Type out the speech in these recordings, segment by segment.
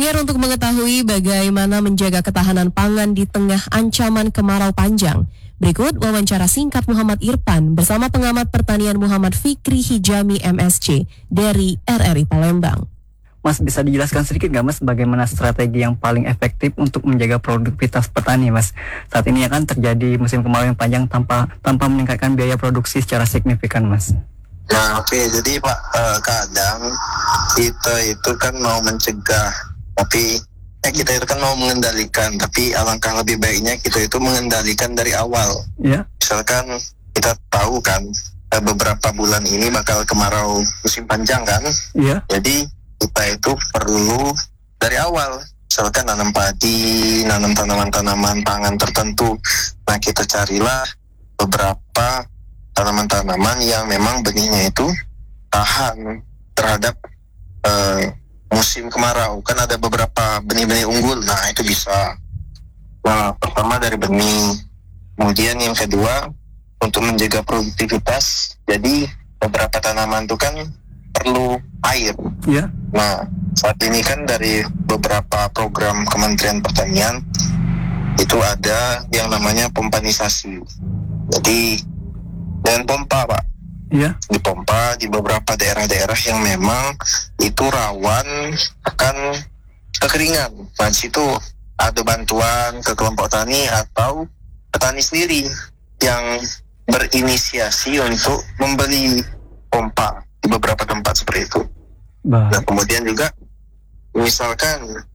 Pendengar, untuk mengetahui bagaimana menjaga ketahanan pangan di tengah ancaman kemarau panjang, berikut wawancara singkat Muhammad Irfan bersama pengamat pertanian Muhammad Fikri Hijami MSc dari RRI Palembang. Mas, bisa dijelaskan sedikit nggak Mas bagaimana strategi yang paling efektif untuk menjaga produktivitas petani, Mas? Saat ini ya kan terjadi musim kemarau yang panjang tanpa meningkatkan biaya produksi secara signifikan, Mas. Nah, oke. Jadi Pak, kadang kita itu kan mau mencegah, tapi kita itu kan mau mengendalikan, tapi alangkah lebih baiknya kita itu mengendalikan dari awal. Ya. Misalkan kita tahu kan beberapa bulan ini bakal kemarau musim panjang kan. Iya. Jadi kita itu perlu dari awal, misalkan nanam padi, nanam tanaman-tanaman pangan tertentu. Nah, kita carilah beberapa tanaman-tanaman yang memang benihnya itu tahan terhadap musim kemarau. Kan ada beberapa benih-benih unggul. Nah, itu bisa. Nah, pertama dari benih. Kemudian yang kedua, untuk menjaga produktivitas, jadi beberapa tanaman itu kan perlu air. Iya. Nah, saat ini kan dari beberapa program Kementerian Pertanian itu ada yang namanya pompanisasi. Jadi dengan pompa, Pak. Iya. Dipompa di beberapa daerah-daerah yang memang itu rawan akan kekeringan. Nah, di situ ada bantuan ke kelompok tani atau petani sendiri yang berinisiasi untuk membeli pompa di beberapa tempat seperti itu. Nah, kemudian juga misalkan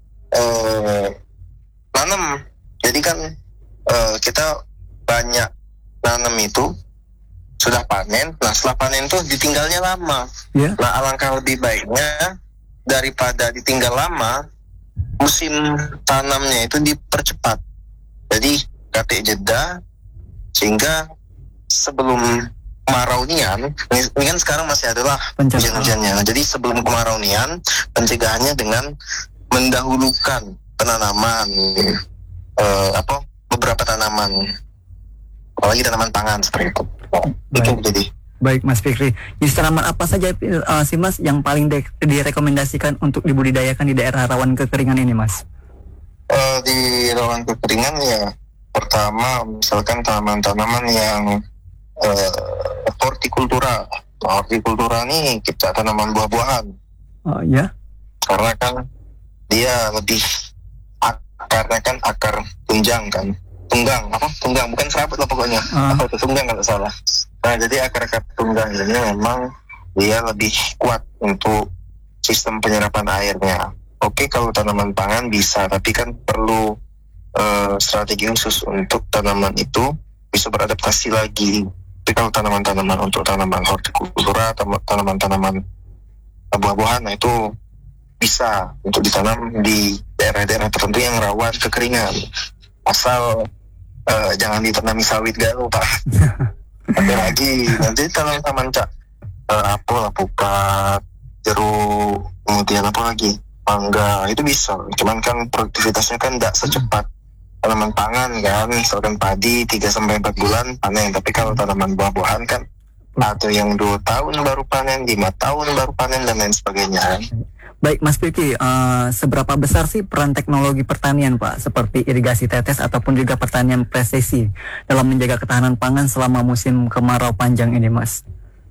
nanam. Jadi kan kita banyak nanam itu sudah panen. Nah, setelah panen tuh ditinggalnya lama. Yeah. Nah, alangkah lebih baiknya daripada ditinggal lama, musim tanamnya itu dipercepat. Jadi kasih jeda sehingga sebelum kemarau nian, ini kan sekarang masih adalah hujan-hujannya. Nah, jadi sebelum kemarau nian, pencegahannya dengan mendahulukan penanaman beberapa tanaman, apalagi tanaman pangan seperti itu. Itu jadi. Baik, Mas Fikri. Jenis tanaman apa saja sih, Mas, yang paling direkomendasikan untuk dibudidayakan di daerah rawan kekeringan ini, Mas? Di rawan kekeringan ya, pertama misalkan tanaman-tanaman yang hortikultura. Hortikultura ini kita tanaman buah-buahan. Oh ya. Karena kan dia lebih akarnya kan akar tunggang kan. Tunggang bukan serabut lah pokoknya. Apa itu tunggang kalau salah. Nah, jadi akar-akar tunggang ini memang dia lebih kuat untuk sistem penyerapan airnya. Oke, kalau tanaman pangan bisa, tapi kan perlu strategi khusus untuk tanaman itu bisa beradaptasi lagi. Tapi kalau tanaman-tanaman untuk tanaman hortikultura, tanaman-tanaman buah-buahan, nah itu bisa untuk ditanam di daerah-daerah tertentu yang rawan kekeringan. Asal jangan ditanami sawit galau, Pak. Ada lagi nanti tanaman apel, alpukat, jeruk, kemudian apa lagi, mangga, itu bisa. Cuman kan produktivitasnya kan tidak secepat tanaman pangan kan. Misalkan padi 3-4 bulan panen, tapi kalau tanaman buah-buahan kan atau yang 2 tahun baru panen, 5 tahun baru panen, dan lain sebagainya. Baik, Mas Fikri, seberapa besar sih peran teknologi pertanian, Pak, seperti irigasi tetes ataupun juga pertanian presisi dalam menjaga ketahanan pangan selama musim kemarau panjang ini, Mas?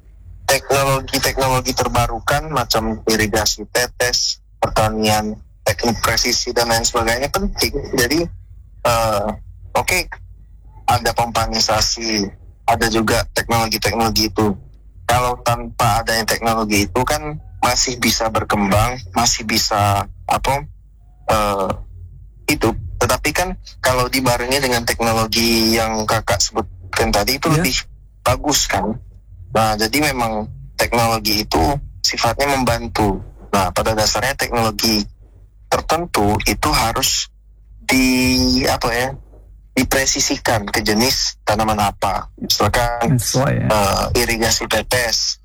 Teknologi terbarukan macam irigasi tetes, pertanian teknik presisi dan lain sebagainya penting. Jadi ada pompanisasi, ada juga teknologi itu. Kalau tanpa adanya teknologi itu kan masih bisa berkembang, masih bisa hidup. Tetapi kan kalau dibarengi dengan teknologi yang kakak sebutkan tadi itu lebih bagus kan. Nah, jadi memang teknologi itu sifatnya membantu. Nah, pada dasarnya teknologi tertentu itu harus dipresisikan ke jenis tanaman apa. Misalkan irigasi tetes